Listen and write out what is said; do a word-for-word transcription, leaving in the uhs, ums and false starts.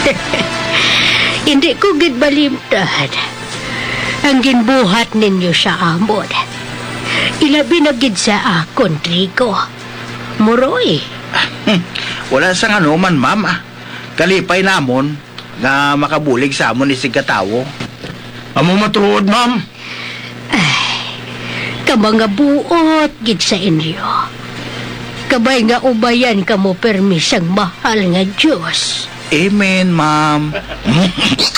Hindi ko gid balimtad ang ginbuhat ninyo sa amon. Ilabi na gid sa akon, Rico. Muroy. Hmm, wala sa nga naman, ma'am. ah. Kalipay namon nga makabulig sa amon ni Sigatawo. Amo matuod, ma'am. Ka mga buot gid sa inyo. Kabay nga ubayan ka mo permisang mahal nga Diyos. Amen, ma'am.